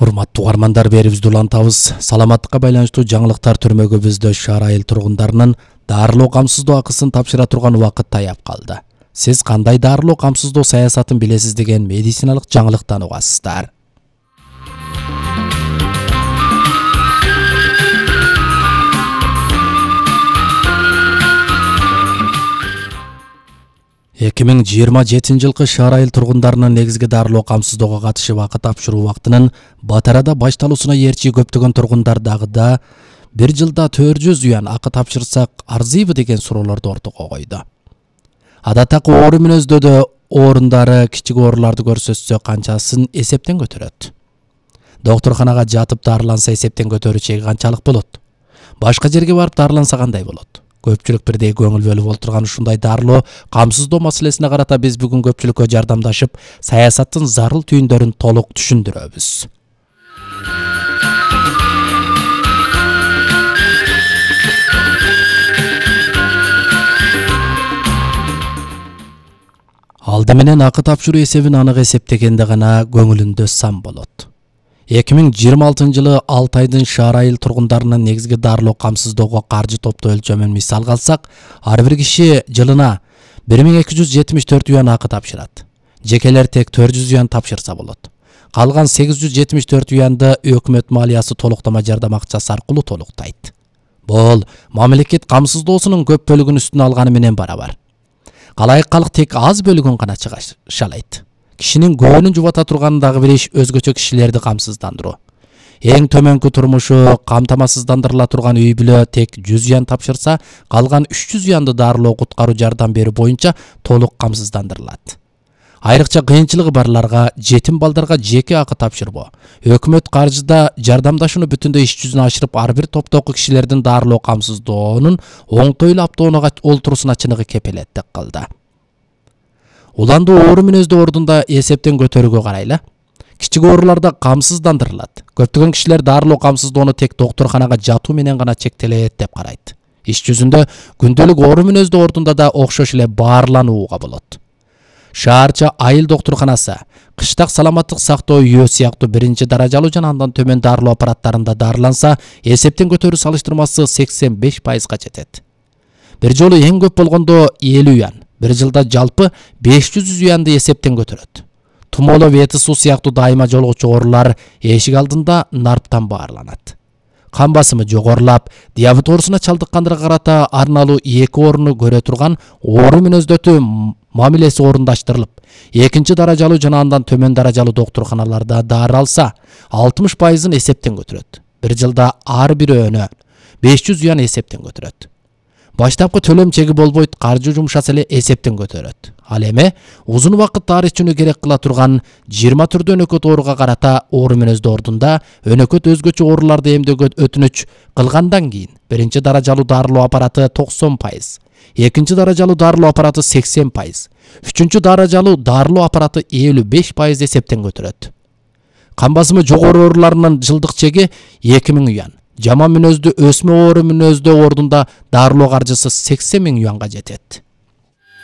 Урматтуу угармандар, берибизди улантабыз. Саламаттыкка байланыштуу жаңылыктар түрмөгүбүздө шаар айыл тургундарынын дарылоо камсыздоо акысын тапшыра турган убакыт таяп калды. Сиз кандай дарылоо камсыздоо саясатын билесиз деген медициналык жаңылыктан угасыздар. Эки миң жыйырма жетинчи жылкы шаар айыл тургундарынын негизги дарылоо камсыздоого катышып акы тапшыруу убактынын батарада башталуусуна ээрчи көптөгөн тургундар дагы да бир жылда 400 юан акы тапшырсак арзыйбы деген суроолорду ортого койду. Адаттагы оору мүнөздөгү орундары кичик ооруларды көрсөтсө канчасын эсептен көтөрөт? Доктурканага жатып дарыланса эсептен көтөрүү чеги канчалык болот? Башка жерге барып дарыланса кандай болот? Көпчүлүк бирдей көңүл бөлүп отурган ушундай дарылоо камсыздоо маселесине карата биз бүгүн көпчүлүккө жардамдашып, саясаттын зарыл түйүндөрүн толук түшүндүрөбүз. Алды менен акы тапшыруу эсебин анык эсептегенде гана көңүлүндө сан болот. 2026 жылы 6 айдын шаар айыл тургундарынын негизги дарылоо камсыздоого каржы топтоо өлчөмүн мисалга алсак, ар бир киши жылына 1274 юан акы тапшырат. Жекелер тек 400 юан тапшырса болот. Калган 874 юанды өкмөт малиясы толуктама жардам акчасы аркылуу толуктайт. Бул мамлекет камсыздоосунун көп бөлүгүн үстүнө алганы менен барабар. Калайык калк тек аз бөлүгүн гана чыгашалайт. Кишинин көңүлүн жубата турган дагы бир иш өзгөчө кишилерди камсыздандыруу. Эң төмөнкү турмушу камтамасыздандырыла турган үй бүлө тек 100 юан тапшырса, калган 300 юанды дарылоо куткаруу жардам берүү боюнча толук камсыздандырылат. Айрыкча кыйынчылыгы барларга, жетим балдарга жеке акы тапшырбоо, өкмөт каржыда жардамдашууну бүтүндөй иш жүзүнө ашырып, ар бир топтогу кишилердин дарылоо камсыздоонун оңтойлуу аптоонага олтуруусуна чыныгы кепелеттик кылды. Уландуу оору мүнөздүү ордунда эсептен көтөрүүгө карайлы. Кичик ооруларда камсыздандырылат. Көптөгөн кишилер дарылоо камсыздоону тек доктурканага жатуу менен гана чектелет деп карайт. Иш жүзүндө күндөлүк оору мүнөздүү ордунда да окшош эле баарланууга болот. Шаарча айыл доктурканасы, кыштак саламаттык сактоо үйөө сыяктуу биринчи даражалуу жана андан төмөн дарылоо аппараттарында дарыланса, эсептен көтөрүү салыштырмасы 85%га жетет. Бир жолу эң көп болгондо 50 юан. Бир жылда жалпы 500 юанды эсептен көтөрөт. Тумоолоо, вети суу сыяктуу дайыма жолугучу оорулар эшик алдында нарптан баарланат. Кан басымы жогорулап, диабет оорусуна чалдыккандарга карата арналуу 2 орунду көрө турган оору мүнөздөтүү мамилеси орундаштырылып, экинчи даражалуу жана андан төмөн даражалуу доктурканаларда дары алса, 60%-ын эсептен көтөрөт. Бир жылда ар бир өөнө 500 юан эсептен көтөрөт. Баштапкы төлөм чеги болбойт, каржы жумшаса эле эсептен көтөрөт. Ал эми узун убакыт дары ичүүнү керек кыла турган 20 түрдүү өнөкөт ооруга карата оору мүнөздүү ордунда өнөкөт өзгөчө ооруларды эмдөөгө өтүнүч кылгандан кийин биринчи даражалуу дарылоо аппараты 90%, экинчи даражалуу дарылоо аппараты 80%, үчүнчү даражалуу дарылоо аппараты 55% эсептен көтөрөт. Кан басымы жогору ооруларынын жылдык чеги 2000 юан. Жаман мүнөздүү өсмө оору мүнөздүү ордунда дарылоо каржысы 80 000 юанга жетет.